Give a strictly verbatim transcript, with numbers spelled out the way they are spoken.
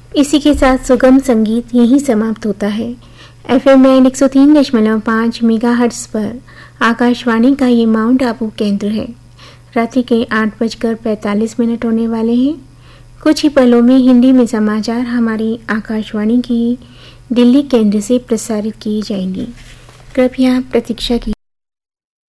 इसी के साथ सुगम संगीत यहीं समाप्त होता है। एफएम बैंड एक सौ तीन दशमलव पाँच मेगाहर्ट्ज पर आकाशवाणी का ये माउंट आबू केंद्र है। रात्रि के आठ बजकर पैंतालीस मिनट होने वाले हैं। कुछ ही पलों में हिंदी में समाचार हमारी आकाशवाणी की दिल्ली केंद्र से प्रसारित किए जाएंगे। कृपया प्रतीक्षा की।